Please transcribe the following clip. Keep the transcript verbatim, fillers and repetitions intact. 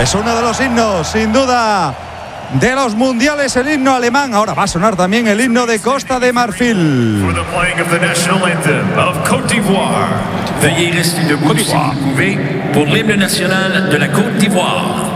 Es uno de los himnos, sin duda, de los mundiales, el himno alemán. Ahora va a sonar también el himno de Costa de Marfil. Veuillez rester debout si vous le pouvez pour l'hymne national de la Côte d'Ivoire.